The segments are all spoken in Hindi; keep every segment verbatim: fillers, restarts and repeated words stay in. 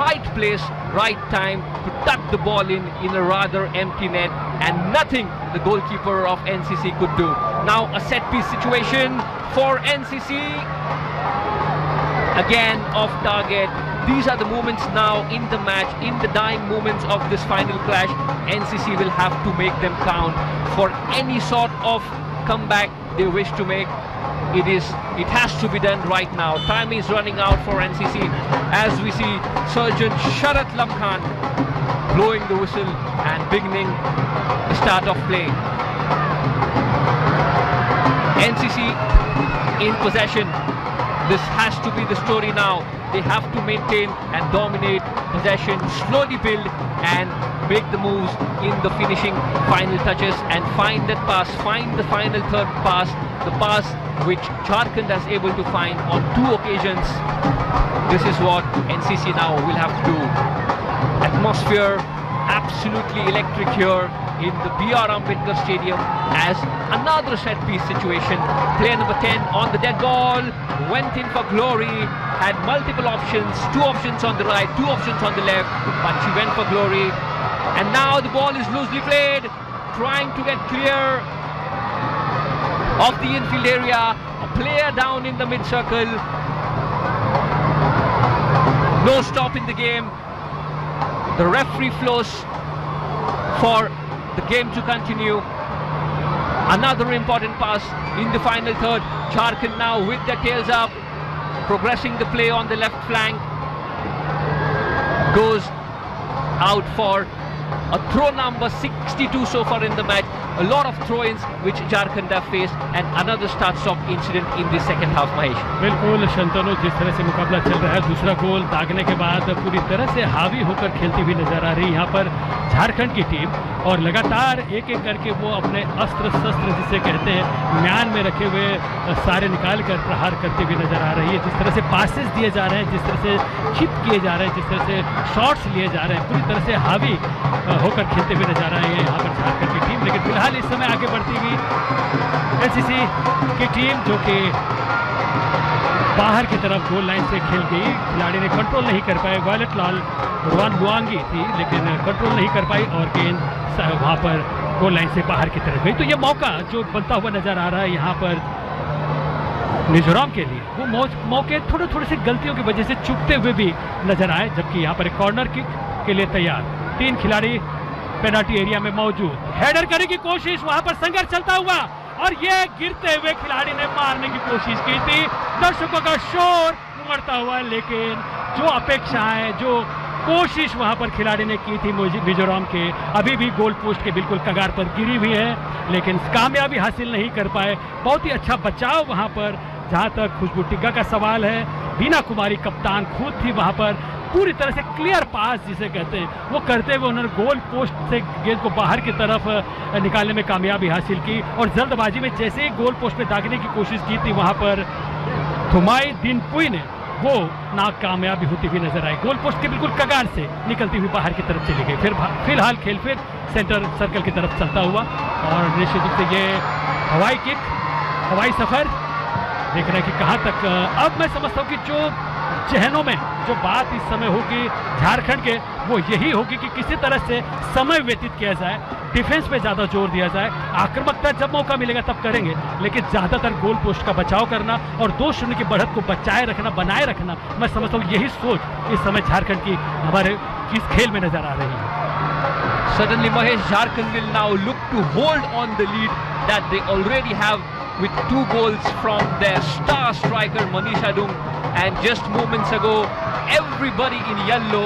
right place, right time to tuck the ball in in a rather empty net, and nothing the goalkeeper of N C C could do. Now a set piece situation for N C C. Again off target. These are the moments now in the match, in the dying moments of this final clash. N C C will have to make them count for any sort of comeback they wish to make. It is, it has to be done right now. Time is running out for N C C as we see Surgeon Sharat Lamkhan blowing the whistle and beginning the start of play. N C C in possession. This has to be the story now. They have to maintain and dominate possession, slowly build and make the moves in the finishing final touches and find that pass, find the final third pass, the pass which Jharkhand is able to find on two occasions. This is what N C C now will have to do. Atmosphere absolutely electric here in the B R Ambedkar Stadium as another set piece situation. Player number ten on the dead ball, went in for glory, had multiple options, two options on the right, two options on the left, but she went for glory. And now the ball is loosely played, trying to get clear of the infield area. A player down in the mid-circle. No stop in the game. The referee flows for the game to continue. Another important pass in the final third. Jharkhand now with their tails up, progressing the play on the left flank. Goes out for a throw number sixty-two so far in the match. A lot of throw-ins which Jharkhand have faced, and another start-stop incident in the second half. Mahesh, बिल्कुल शंतनु, जिस तरह से मुकाबला चल रहा है, दूसरा गोल दागने के बाद पूरी तरह से हावी होकर खेलती हुई नजर आ रही है यहाँ पर झारखंड की टीम, और लगातार एक एक करके वो अपने अस्त्र शस्त्र जिसे कहते हैं म्यान में रखे हुए सारे निकाल कर प्रहार करती हुई नजर आ रही है। जिस तरह से पासेस दिए जा रहे हैं, जिस तरह से चिप किए जा रहे हैं, जिस तरह से शॉट्स लिए जा रहे हैं, पूरी तरह से हावी होकर खेलते हुए नजर आ रही है यहाँ पर झारखंड की टीम। लेकिन फिलहाल इस समय आगे बढ़ती हुई एनसीसी की टीम, जो कि बाहर की तरफ गोल लाइन से खेल गई, खिलाड़ी ने कंट्रोल नहीं कर पाए। वायलेट लाल रुआन बुआंगी थी लेकिन कंट्रोल नहीं कर पाई और गेंद वहाँ पर गोल लाइन से बाहर की तरफ गई। तो ये मौका जो बनता हुआ नजर आ रहा है यहाँ पर मिजोरम के लिए, वो मौके थोड़े थोड़े से गलतियों की वजह से चूकते हुए भी नजर आए। जबकि यहाँ पर एक कॉर्नर किक के लिए तैयार तीन खिलाड़ी पेनल्टी एरिया में मौजूद। हेडर करने की कोशिश, वहां पर संघर्ष चलता हुआ, और ये गिरते हुए खिलाड़ी ने मारने की कोशिश की थी। दर्शकों का शोर उमड़ता हुआ, लेकिन जो अपेक्षाएं, जो कोशिश वहां पर खिलाड़ी ने की थी मिजोरम के, अभी भी गोल पोस्ट के बिल्कुल कगार पर गिरी हुई है, लेकिन कामयाबी हासिल नहीं कर पाए। बहुत ही अच्छा बचाव वहां पर। जहां तक खुशबू टिग्गा का सवाल है, बीना कुमारी कप्तान खुद थी वहां पर, पूरी तरह से क्लियर पास जिसे कहते हैं वो करते हुए उन्होंने गोल पोस्ट से गेंद को बाहर की तरफ निकालने में कामयाबी हासिल की। और जल्दबाजी में जैसे ही गोल पोस्ट में दागने की कोशिश की थी, वहां पर थुमाई दिनपुई ने वो नाकामयाबी होती हुई नजर आई। गोल पोस्ट के बिल्कुल कगार से निकलती हुई बाहर की तरफ चली गई। फिर फिलहाल खेल फिर सेंटर सर्कल की तरफ चलता हुआ, और निश्चित रूप से ये हवाई किक, हवाई सफर देख रहे हैं कि कहां तक। अब मैं समझता हूं कि जो जहनों में जो बात इस समय होगी झारखंड के, वो यही होगी कि किसी तरह से समय व्यतीत किया जाए, डिफेंस पे ज्यादा जोर दिया जाए। आक्रामकता जब मौका मिलेगा तब करेंगे, लेकिन ज्यादातर गोल पोस्ट का बचाव करना और दो शून्य की बढ़त को बचाए रखना, बनाए रखना, मैं समझता हूँ यही सोच इस समय झारखंड की हमारे इस खेल में नजर आ रही है। Certainly Mahesh, Jharkhand will now look to hold on the lead that they already have with two goals from their star striker Manisha Dung. And just moments ago, everybody in yellow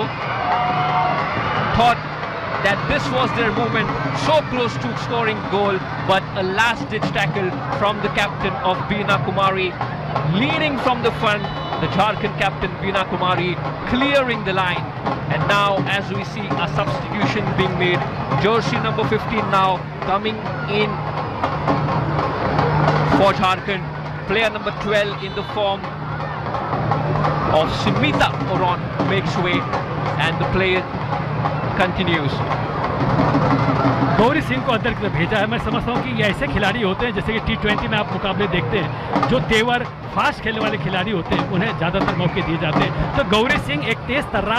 thought that this was their moment, so close to scoring goal, but a last-ditch tackle from the captain of Beena Kumari, leading from the front, the Jharkhand captain Beena Kumari clearing the line. And now as we see a substitution being made, jersey number fifteen now coming in for Jharkhand, player number twelve in the form of Simita Oron makes way and the play continues. Gauri Singh को अंदर की तरफ भेजा है। मैं समझता हूं कि ये ऐसे खिलाड़ी होते हैं जैसे कि टी ट्वेंटी में आप मुकाबले देखते हैं, जो तेवर फास्ट खेलने वाले खिलाड़ी होते हैं, उन्हें ज्यादातर मौके दिए जाते हैं। तो गौरी सिंह एक तेज तर्रार